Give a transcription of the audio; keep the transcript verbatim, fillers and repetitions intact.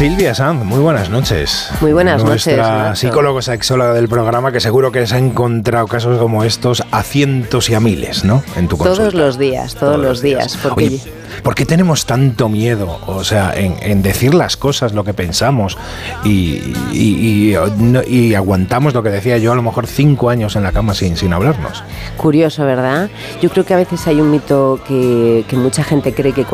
Silvia Sanz, muy buenas noches. Muy buenas Nuestra noches. Nuestra psicóloga sexóloga del programa, que seguro que se ha encontrado casos como estos a cientos y a miles, ¿no? En tu consulta. Todos los días, todos, todos los días. días porque... Oye, ¿por qué tenemos tanto miedo? O sea, en, en decir las cosas, lo que pensamos, y, y, y, y aguantamos lo que decía yo, a lo mejor cinco años en la cama sin, sin hablarnos. Curioso, ¿verdad? Yo creo que a veces hay un mito que, que mucha gente cree que